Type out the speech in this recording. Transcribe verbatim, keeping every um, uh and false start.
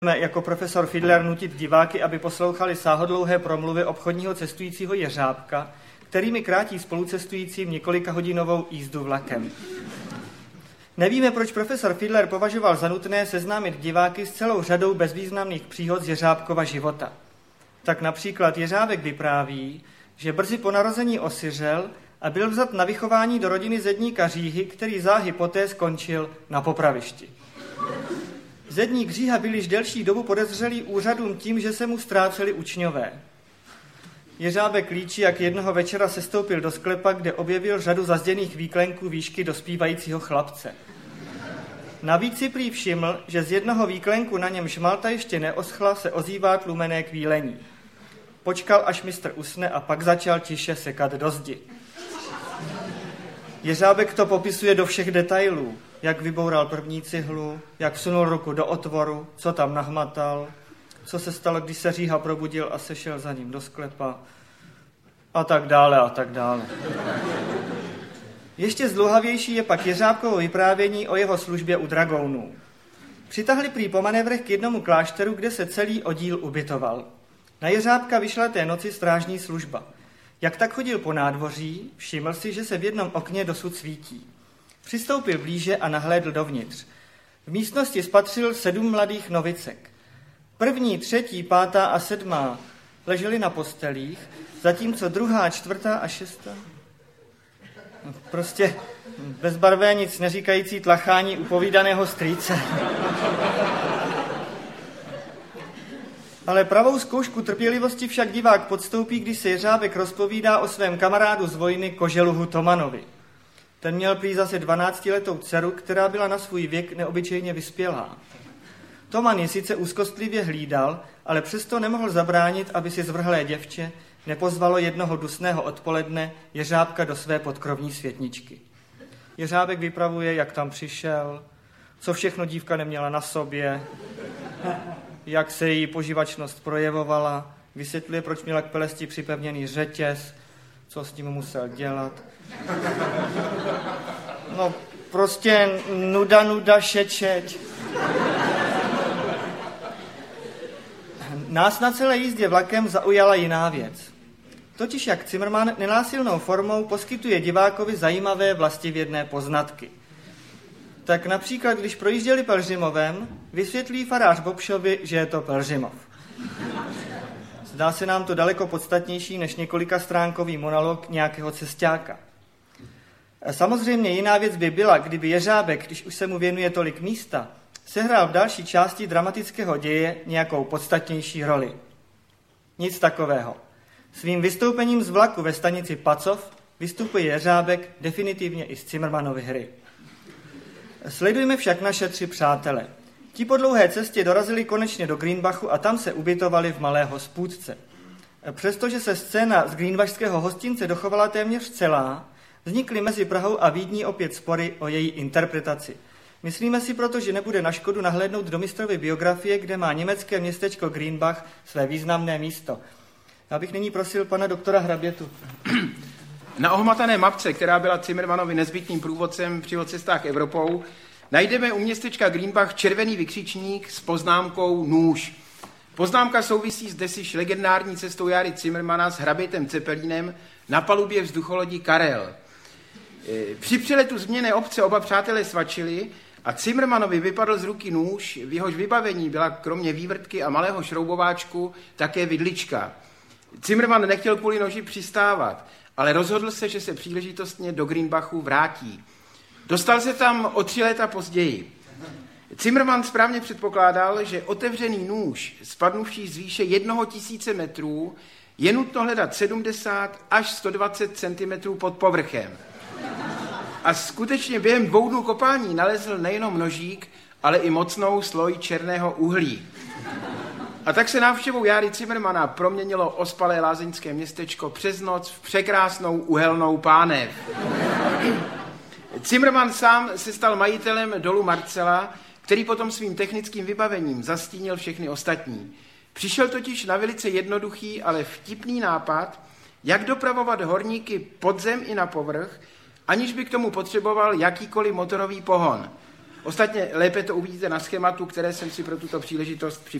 jako profesor Fidler nutit diváky, aby poslouchali sáhodlouhé promluvy obchodního cestujícího Jeřábka, kterými krátí spolucestujícím několika hodinovou jízdu vlakem. Nevíme, proč profesor Fidler považoval za nutné seznámit diváky s celou řadou bezvýznamných příhod z Jeřábkova života. Tak například Jeřábek vypráví, že brzy po narození osiřel a byl vzat na vychování do rodiny zedníka Říhy, který záhy poté skončil na popravišti. Zedník Říha byl již delší dobu podezřelý úřadům tím, že se mu ztráceli učňové. Jeřábek líčí, jak jednoho večera sestoupil do sklepa, kde objevil řadu zazděných výklenků výšky dospívajícího chlapce. Navíc si prý všiml, že z jednoho výklenku, na němž Malta ještě neoschla, se ozývá tlumené kvílení. Počkal, až mistr usne, a pak začal tiše sekat do zdi. Jeřábek to popisuje do všech detailů, jak vyboural první cihlu, jak vsunul ruku do otvoru, co tam nahmatal, co se stalo, když se Říha probudil a sešel za ním do sklepa, a tak dále, a tak dále. Ještě zdlouhavější je pak Jeřábkovo vyprávění o jeho službě u dragounů. Přitahli prý po manévrech k jednomu klášteru, kde se celý oddíl ubytoval. Na Jeřábka vyšla té noci strážní služba. Jak tak chodil po nádvoří, všiml si, že se v jednom okně dosud svítí. Přistoupil blíže a nahlédl dovnitř. V místnosti spatřil sedm mladých novicek. První, třetí, pátá a sedmá leželi na postelích, zatímco druhá, čtvrtá a šestá... No, prostě bezbarvé, nic neříkající tlachání upovídaného strýce. Ale pravou zkoušku trpělivosti však divák podstoupí, když se Jeřábek rozpovídá o svém kamarádu z vojny Koželuhu Tomanovi. Ten měl prý zase dvanáctiletou dceru, která byla na svůj věk neobyčejně vyspělá. Toman ji sice úzkostlivě hlídal, ale přesto nemohl zabránit, aby si zvrhlé děvče nepozvalo jednoho dusného odpoledne Jeřábka do své podkrovní světničky. Jeřábek vypravuje, jak tam přišel, co všechno dívka neměla na sobě, jak se její poživačnost projevovala, vysvětluje, proč měla k pelesti připevněný řetěz, co s tím musel dělat. No, prostě nuda, nuda, šečeť. Nás na celé jízdě vlakem zaujala jiná věc. Totiž jak Cimrman nenásilnou formou poskytuje divákovi zajímavé vlastivědné poznatky. Tak například, když projížděli Pelhřimovem, vysvětlí farář Bobšovi, že je to Pelhřimov. Zdá se nám to daleko podstatnější než několika stránkový monolog nějakého cesťáka. Samozřejmě jiná věc by byla, kdyby Jeřábek, když už se mu věnuje tolik místa, sehrál v další části dramatického děje nějakou podstatnější roli. Nic takového. Svým vystoupením z vlaku ve stanici Pacov vystupuje Jeřábek definitivně i z Cimrmanovy hry. Sledujme však naše tři přátele. Ti po dlouhé cestě dorazili konečně do Greenbachu a tam se ubytovali v malé hospůdce. Přestože se scéna z greenbachského hostince dochovala téměř celá, vznikly mezi Prahou a Vídní opět spory o její interpretaci. Myslíme si proto, že nebude na škodu nahlédnout do mistrovy biografie, kde má německé městečko Greenbach své významné místo. Já bych nyní prosil pana doktora Hrabětu. Na ohmatané mapce, která byla Cimrmanovi nezbytným průvodcem při cestách Evropou, najdeme u městečka Greenbach červený vykřičník s poznámkou nůž. Poznámka souvisí s desiš legendární cestou Járy Cimrmana s hrabětem Cepelínem na palubě vzducholodi Karel. Při přeletu změny obce oba přátelé svačili a Cimrmanovi vypadl z ruky nůž, v jehož vybavení byla kromě vývrtky a malého šroubováčku také vidlička. Cimrman nechtěl kvůli noži přistávat, ale rozhodl se, že se příležitostně do Greenbachu vrátí. Dostal se tam o tři léta později. Cimrman správně předpokládal, že otevřený nůž, spadnuvší z výše jednoho tisíce metrů, je nutno hledat sedmdesát až sto dvacet centimetrů pod povrchem. A skutečně během dvou dnů kopání nalezl nejenom nožík, ale i mocnou sloj černého uhlí. A tak se návštěvou Járy Cimrmana proměnilo ospalé lázeňské městečko přes noc v překrásnou uhelnou pánev. Cimrman sám se stal majitelem dolu Marcela, který potom svým technickým vybavením zastínil všechny ostatní. Přišel totiž na velice jednoduchý, ale vtipný nápad, jak dopravovat horníky pod zem i na povrch, aniž by k tomu potřeboval jakýkoliv motorový pohon. Ostatně lépe to uvidíte na schématu, které jsem si pro tuto příležitost připravil.